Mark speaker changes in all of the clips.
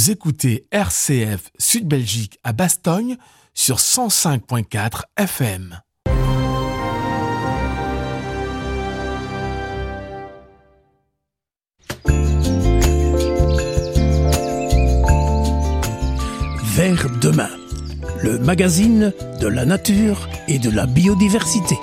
Speaker 1: Vous écoutez RCF Sud-Belgique à Bastogne sur 105.4 FM.
Speaker 2: Vers demain, le magazine de la nature et de la biodiversité.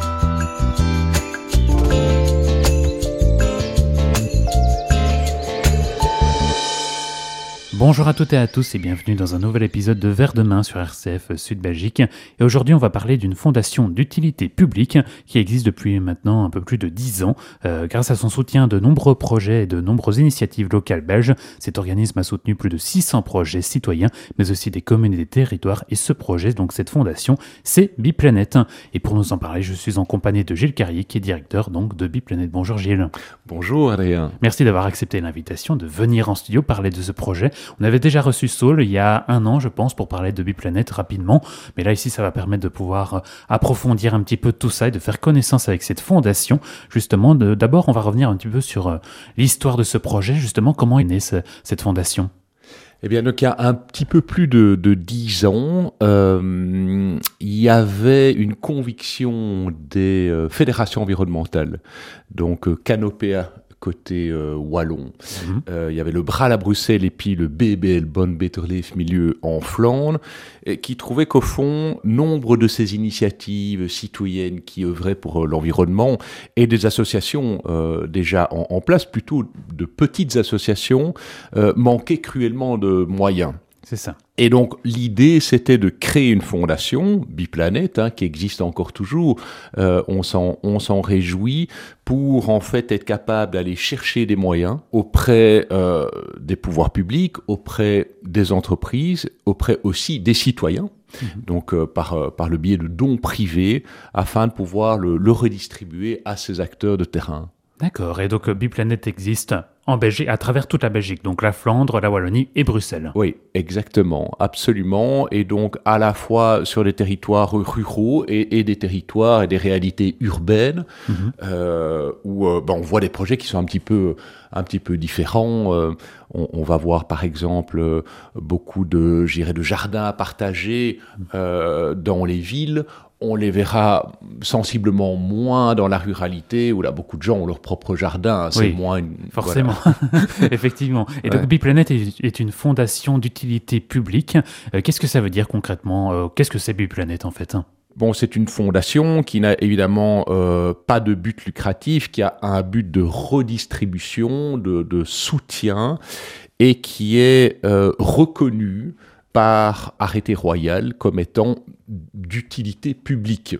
Speaker 3: Bonjour à toutes et à tous et bienvenue dans un nouvel épisode de Vers demain sur RCF Sud-Belgique. Et aujourd'hui, on va parler d'une fondation d'utilité publique qui existe depuis maintenant un peu plus de 10 ans. Grâce à son soutien de nombreux projets et de nombreuses initiatives locales belges, cet organisme a soutenu plus de 600 projets citoyens, mais aussi des communes et des territoires. Et ce projet, donc cette fondation, c'est Biplanète. Et pour nous en parler, je suis en compagnie de Gilles Carrier, qui est directeur donc de Biplanète. Bonjour Gilles.
Speaker 4: Bonjour Adrien.
Speaker 3: Merci d'avoir accepté l'invitation de venir en studio parler de ce projet. On avait déjà reçu Saul il y a 1 an, je pense, pour parler de Biplanète rapidement. Mais là, ici, ça va permettre de pouvoir approfondir un petit peu tout ça et de faire connaissance avec cette fondation. Justement, d'abord, on va revenir un petit peu sur l'histoire de ce projet. Justement, comment est née cette fondation ?
Speaker 4: Eh bien, donc, il y a un petit peu plus de 10 ans, il y avait une conviction des fédérations environnementales, donc Canopéa, côté wallon. Il y avait le Bral à Bruxelles et puis le BBL Bonne Beterleef milieu en Flandre, qui trouvaient qu'au fond, nombre de ces initiatives citoyennes qui œuvraient pour l'environnement et des associations déjà en place, plutôt de petites associations, manquaient cruellement de moyens.
Speaker 3: C'est ça.
Speaker 4: Et donc, l'idée, c'était de créer une fondation, Biplanète, qui existe encore toujours. On s'en réjouit pour, en fait, être capable d'aller chercher des moyens auprès des pouvoirs publics, auprès des entreprises, auprès aussi des citoyens. Donc, par le biais de dons privés, afin de pouvoir le redistribuer à ces acteurs de terrain.
Speaker 3: D'accord. Et donc, Biplanète existe en Belgique, à travers toute la Belgique, donc la Flandre, la Wallonie et Bruxelles.
Speaker 4: Oui, exactement, absolument. Et donc, à la fois sur des territoires ruraux et des territoires et des réalités urbaines, où on voit des projets qui sont un petit peu différents. On va voir, par exemple, beaucoup de jardins partagés dans les villes. On les verra sensiblement moins dans la ruralité, où là, beaucoup de gens ont leur propre jardin. C'est moins
Speaker 3: forcément. Voilà. Effectivement. Et donc, Biplanète est une fondation d'utilité publique. Qu'est-ce que ça veut dire concrètement ? Qu'est-ce que c'est Biplanète, en fait ?
Speaker 4: Bon, c'est une fondation qui n'a évidemment pas de but lucratif, qui a un but de redistribution, de soutien, et qui est reconnue par arrêté royal comme étant d'utilité publique,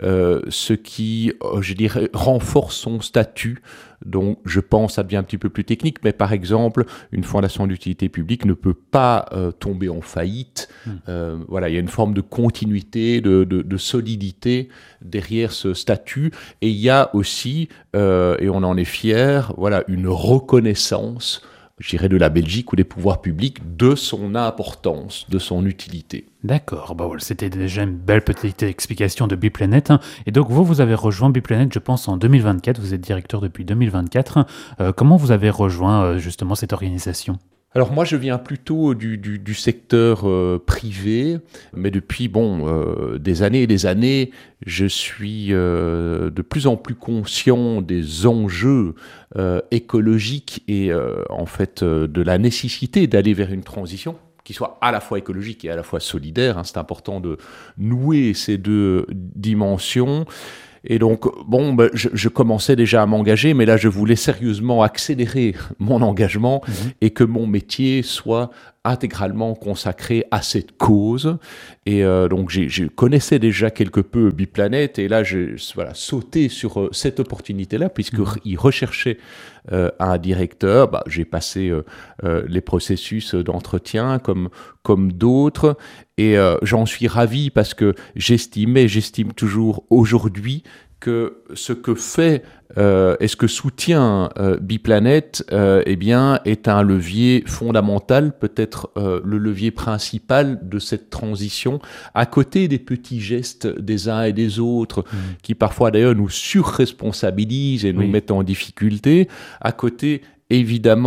Speaker 4: ce qui, je dirais, renforce son statut. Donc, je pense, ça devient un petit peu plus technique, mais par exemple, une fondation d'utilité publique ne peut pas tomber en faillite. Voilà, il y a une forme de continuité, de solidité derrière ce statut, et il y a aussi, et on en est fier, voilà, une reconnaissance, je dirais, de la Belgique ou des pouvoirs publics, de son importance, de son utilité.
Speaker 3: D'accord, c'était déjà une belle petite explication de Biplanète. Et donc vous avez rejoint Biplanète, je pense, en 2024, vous êtes directeur depuis 2024. Comment vous avez rejoint justement cette organisation ?
Speaker 4: Alors moi, je viens plutôt du secteur privé, mais depuis des années et des années, je suis de plus en plus conscient des enjeux écologiques et en fait de la nécessité d'aller vers une transition qui soit à la fois écologique et à la fois solidaire. C'est important de nouer ces deux dimensions. Et donc, je commençais déjà à m'engager, mais là, je voulais sérieusement accélérer mon engagement et que mon métier soit intégralement consacré à cette cause. Et donc, je connaissais déjà quelque peu Biplanète, et là, j'ai sauté sur cette opportunité-là, puisqu'il recherchait un directeur. J'ai passé les processus d'entretien comme d'autres, et j'en suis ravi parce que j'estime toujours aujourd'hui que ce que fait et ce que soutient Biplanète est un levier fondamental, peut-être le levier principal de cette transition, à côté des petits gestes des uns et des autres, qui parfois d'ailleurs nous surresponsabilisent et nous mettent en difficulté, à côté évidemment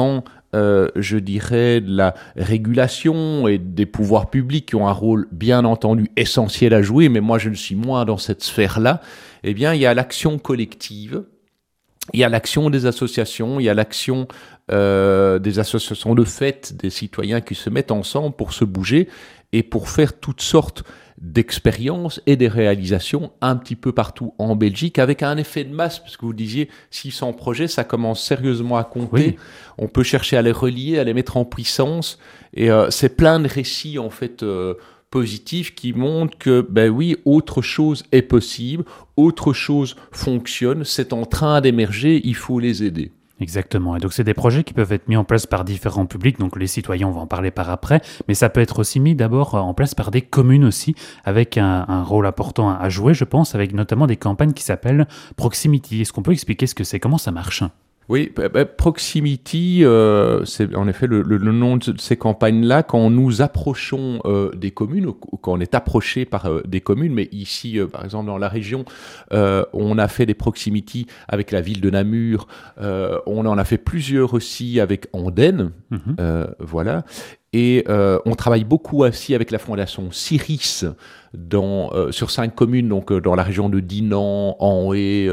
Speaker 4: je dirais, de la régulation et des pouvoirs publics qui ont un rôle bien entendu essentiel à jouer, mais moi je ne suis moins dans cette sphère-là, eh bien il y a l'action collective, il y a l'action des associations, il y a l'action des associations de fait, des citoyens qui se mettent ensemble pour se bouger et pour faire toutes sortes d'expériences et des réalisations un petit peu partout en Belgique, avec un effet de masse, parce que vous disiez 600 projets, ça commence sérieusement à compter.
Speaker 3: Oui.
Speaker 4: On peut chercher à les relier, à les mettre en puissance, et c'est plein de récits en fait positifs qui montrent que ben oui, autre chose est possible, autre chose fonctionne, c'est en train d'émerger, il faut les aider.
Speaker 3: Exactement. Et donc, c'est des projets qui peuvent être mis en place par différents publics. Donc, les citoyens, on va en parler par après. Mais ça peut être aussi mis d'abord en place par des communes aussi, avec un rôle important à jouer, je pense, avec notamment des campagnes qui s'appellent Proximity. Est-ce qu'on peut expliquer ce que c'est? Comment ça marche?
Speaker 4: Oui, Proximity, c'est en effet le nom de ces campagnes-là. Quand nous approchons des communes, ou quand on est approché par des communes, mais ici, par exemple, dans la région, on a fait des Proximity avec la ville de Namur, on en a fait plusieurs aussi avec Andenne, voilà. Et on travaille beaucoup aussi avec la fondation Ciris sur 5 communes, donc dans la région de Dinan, Anhé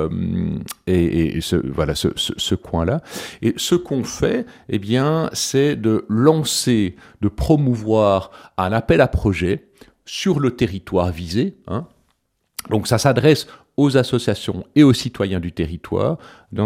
Speaker 4: et ce coin-là. Et ce qu'on fait, eh bien, c'est de lancer, de promouvoir un appel à projet sur le territoire visé. Donc ça s'adresse aux associations et aux citoyens du territoire,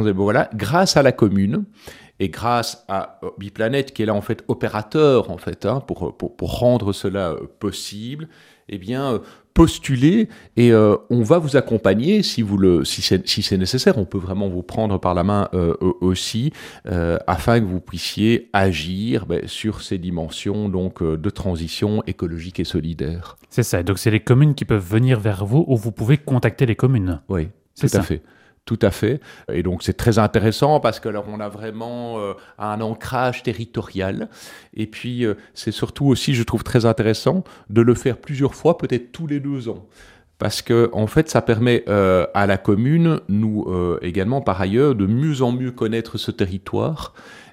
Speaker 4: grâce à la commune. Et grâce à Biplanète, qui est là en fait opérateur en fait, pour rendre cela possible, eh bien postulez et on va vous accompagner si c'est nécessaire. On peut vraiment vous prendre par la main aussi afin que vous puissiez agir sur ces dimensions donc de transition écologique et solidaire.
Speaker 3: C'est ça. Donc c'est les communes qui peuvent venir vers vous ou vous pouvez contacter les communes.
Speaker 4: Oui, tout à fait. Tout à fait. Et donc, c'est très intéressant parce que alors, on a vraiment un ancrage territorial. Et puis, c'est surtout aussi, je trouve très intéressant de le faire plusieurs fois, peut-être tous les 2 ans. Parce que, en fait, ça permet à la commune, nous également par ailleurs, de mieux en mieux connaître ce territoire,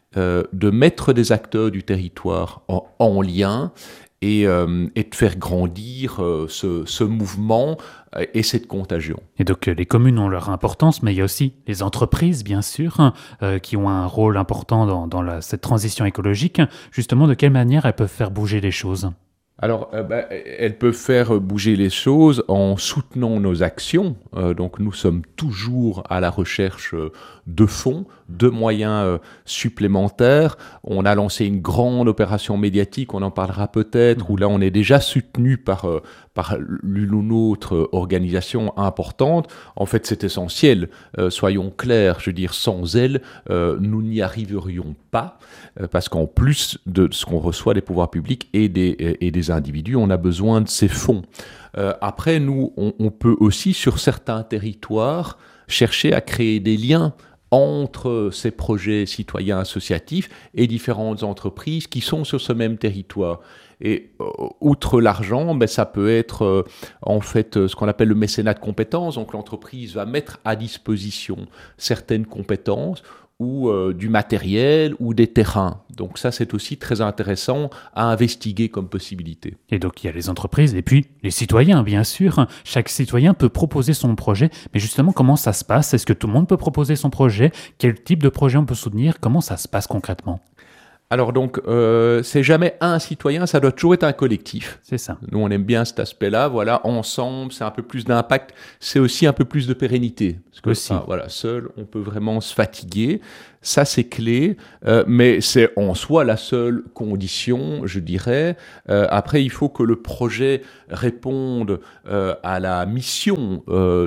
Speaker 4: de mettre des acteurs du territoire en lien et de faire grandir ce mouvement et cette contagion.
Speaker 3: Et donc les communes ont leur importance, mais il y a aussi les entreprises, bien sûr, qui ont un rôle important dans cette transition écologique. Justement, de quelle manière elles peuvent faire bouger les choses ?
Speaker 4: Alors, elles peuvent faire bouger les choses en soutenant nos actions. Donc, nous sommes toujours à la recherche de fonds, de moyens supplémentaires. On a lancé une grande opération médiatique, on en parlera peut-être, où là, on est déjà soutenu par l'une ou l'autre organisation importante. En fait, c'est essentiel. Soyons clairs, je veux dire, sans elle, nous n'y arriverions pas, parce qu'en plus de ce qu'on reçoit des pouvoirs publics et des individus, on a besoin de ces fonds. Après, nous, on peut aussi, sur certains territoires, chercher à créer des liens entre ces projets citoyens associatifs et différentes entreprises qui sont sur ce même territoire. Et outre l'argent, ça peut être en fait ce qu'on appelle le mécénat de compétences. Donc l'entreprise va mettre à disposition certaines compétences ou du matériel ou des terrains. Donc ça, c'est aussi très intéressant à investiguer comme possibilité.
Speaker 3: Et donc, il y a les entreprises et puis les citoyens, bien sûr. Chaque citoyen peut proposer son projet. Mais justement, comment ça se passe ? Est-ce que tout le monde peut proposer son projet ? Quel type de projet on peut soutenir ? Comment ça se passe concrètement ?
Speaker 4: Alors donc, c'est jamais un citoyen, ça doit toujours être un collectif.
Speaker 3: C'est ça.
Speaker 4: Nous, on aime bien cet aspect-là. Voilà, ensemble, c'est un peu plus d'impact. C'est aussi un peu plus de pérennité. Parce que seul, on peut vraiment se fatiguer. Ça, c'est clé, mais c'est en soi la seule condition, je dirais. Après, il faut que le projet réponde à la mission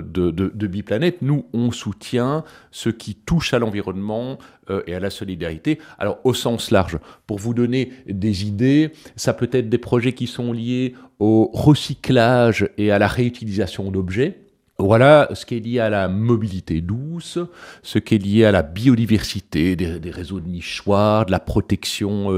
Speaker 4: de Biplanète. Nous, on soutient ce qui touche à l'environnement et à la solidarité. Alors, au sens large, pour vous donner des idées, ça peut être des projets qui sont liés au recyclage et à la réutilisation d'objets. Voilà ce qui est lié à la mobilité douce, ce qui est lié à la biodiversité, des réseaux de nichoirs, de la protection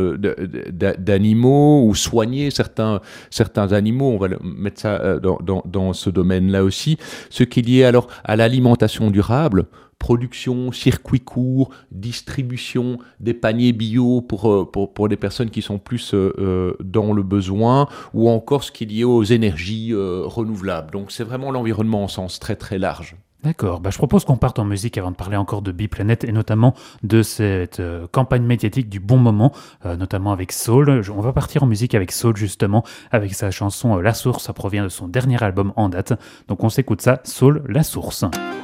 Speaker 4: d'animaux ou soigner certains animaux. On va mettre ça dans ce domaine-là aussi. Ce qui est lié alors à l'alimentation durable, production, circuit court, distribution des paniers bio pour les personnes qui sont plus dans le besoin, ou encore ce qui est lié aux énergies renouvelables. Donc c'est vraiment l'environnement en sens très très large.
Speaker 3: D'accord, je propose qu'on parte en musique avant de parler encore de Biplanet et notamment de cette campagne médiatique du bon moment, notamment avec Saul. On va partir en musique avec Saul justement, avec sa chanson La Source, ça provient de son dernier album en date. Donc on s'écoute ça, Saul, La Source.